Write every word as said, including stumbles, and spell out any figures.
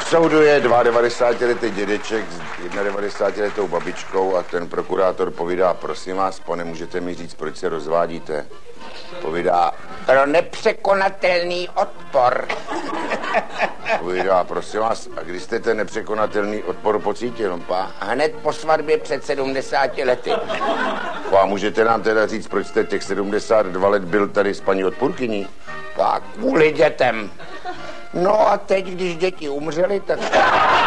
soudu je devadesátidvouletý dědeček s devadesátidvouletou babičkou a ten prokurátor povídá, prosím vás, pane, můžete mi říct, proč se rozvádíte? Povídá, pro nepřekonatelný odpor. Povídá, prosím vás, a kdy jste ten nepřekonatelný odpor pocítil? Pá, hned po svatbě před sedmdesáti lety. A můžete nám teda říct, proč jste těch sedmdesát dva let byl tady s paní odpůrkyní? Pá, kvůli dětem. No a teď, když děti umřely, tak...